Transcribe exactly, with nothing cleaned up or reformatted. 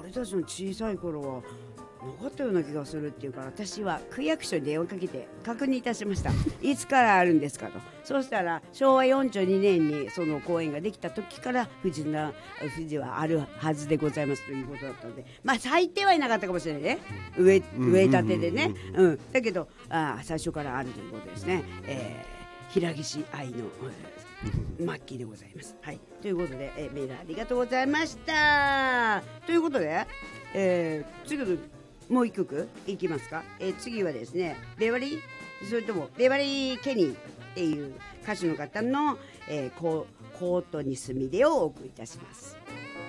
俺たちの小さい頃はなかったような気がするっていうから、私は区役所に電話かけて確認いたしました。いつからあるんですかと。そうしたらしょうわよんじゅうにねんにその公園ができた時から富士な富士はあるはずでございますということだったので、まあ咲いてはいなかったかもしれないね、植え植えたてでね、うん、だけどあ最初からあるということですね。えー、平岸愛のマッキーでございます。はい、ということで、えー、メールありがとうございました。ということで、えー、次のもう一曲いきますか。えー、次はですね、ベバリーそれともベバリー・ケニーっていう歌手の方の、えー、コートにすみれをお送りいたします。